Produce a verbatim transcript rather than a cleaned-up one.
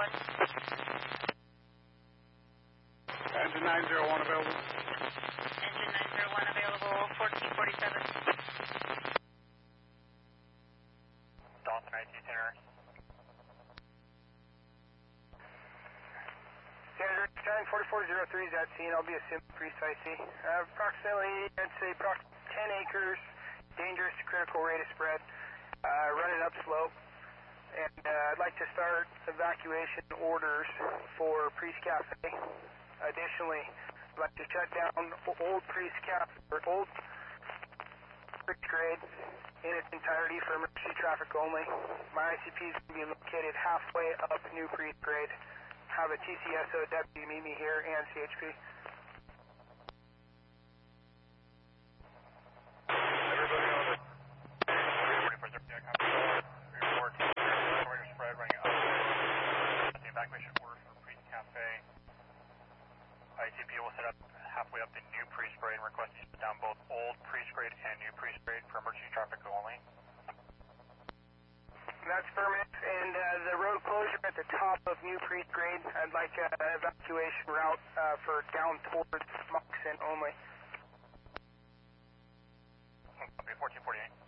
request. Engine nine zero one available. Engine nine zero one available, fourteen forty-seven. Dawson I T Center. Standard nine forty-four oh three is at scene. I'll be assuming precisely. Uh, approximately, I'd say approximately ten acres, dangerous to critical rate of spread, uh, running up slope. And uh, I'd like to start evacuation orders for Priest Cafe. Additionally, I'd like to shut down Old Priest Cafe, or Old Priest Grade in its entirety for emergency traffic only. My I C P is going to be located halfway up New Priest Grade. Have a T C S O deputy meet me here and C H P. Everybody on the twenty-four zero copy. Report rate of spread running up. The evacuation order for Priest Cafe. I C P will set up halfway up the New Priest Grade and request you shut down both Old Priest Grade and New Priest Grade for emergency traffic only. That's permanent, and uh, the road closure at the top of New Priest Grade, I'd like an uh, evacuation route uh, for down towards Moxon only. fourteen forty-eight.